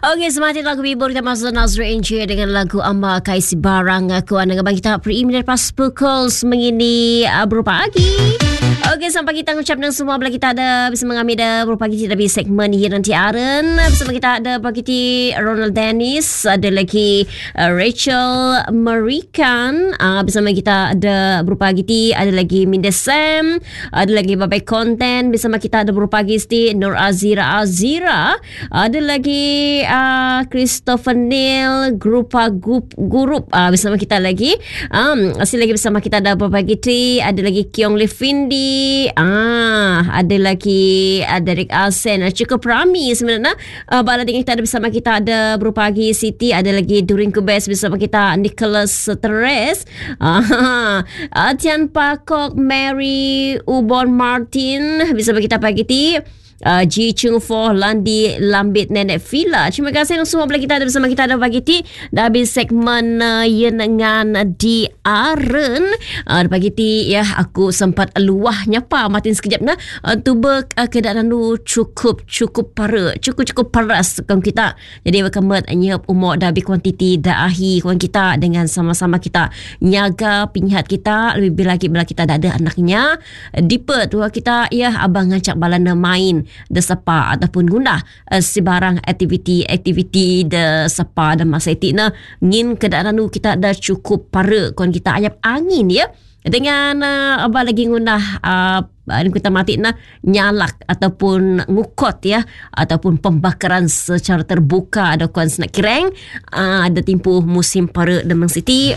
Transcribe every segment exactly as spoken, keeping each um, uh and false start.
Okey, semangat lagu bibur kita masuk Nazra Enje dengan lagu Amma Kaisi Barang aku anda bagi kita pre-email pas pukul semingini uh, berpagi. Okey, sampai kita ngucap dan semua bila kita ada bisa mengambil dah berpagi kita di segmen Hiran Tiaren. Bersama kita ada pagi Ronald Dennis, ada lagi uh, Rachel Marikan, uh, bersama kita ada berpagi ada lagi Minda Sam, ada lagi Babai Content, bersama kita ada berpagi Nur Azira Azira, ada lagi uh, Christopher Neil, Grupa Gup Gurup, uh, bersama kita lagi. Um, masih lagi bersama kita ada berpagi Tri, ada lagi Kiong Levindi. Ah, ada lagi uh, Derek Alsen, uh, cukup ramai sebenarnya. Uh, bala dengan kita ada bersama kita ada berpagi Siti, ada lagi During Kubes bersama kita Nicholas Teres, ah, uh, Tian Pakok, Mary Ubon Martin bersama kita pagi ti. Uh, Ji Chung Fo, Landi Lambit, Nenek Villa. Terima kasih semua bila kita ada bersama kita ada pagi ti. Dah habis segmen uh, Yenengan di Aren. Uh, pagi ti ya aku sempat luah nyapa Martin sekejap nah. Uh, tuba uh, keadaan lu cukup cukup para, cukup cukup paras kaum kita. Jadi berkemat nyep umur dah habis kuantiti dah akhir kawan kita dengan sama-sama kita nyaga pinhat kita lebih lagi bila kita dah ada anaknya. Dipa tu kita ya abang ngacak balana main de sapa ataupun guna uh, sebarang aktiviti-aktiviti de sapa dan masa itina ngin keadaan nu kita dah cukup para kon kita ayap angin ya dengan uh, apa lagi guna uh, kita mati na nyalak ataupun ngukot ya ataupun pembakaran secara terbuka ada kuan snack kireng uh, ada timpuh musim para Demang City.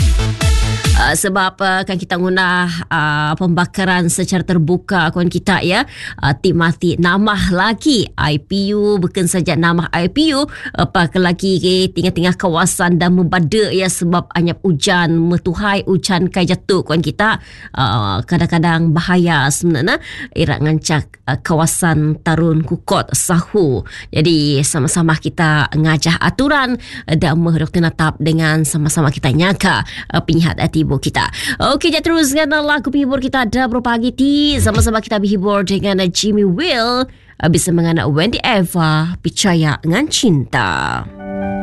Uh, sebab uh, kan kita guna uh, pembakaran secara terbuka kawan kita ya uh, tim mati namah lagi I P U bukan saja namah I P U apa uh, lagi ke tengah-tengah kawasan dan membada ya sebab anyap hujan metuhai hujan kai jatuh kawan kita uh, kadang-kadang bahaya sebenarnya irak ngancak uh, kawasan Tarun Kukot Sahu. Jadi sama-sama kita ngajah aturan uh, dan menghadap tenatap dengan sama-sama kita nyaka uh, pinhat hati kita. Okey, jadi terus dengan lagu penghibur kita ada berpagi ti. Sama-sama kita berhibur dengan Jimmy Will bisa menganak Wendy Eva Percaya dengan Cinta.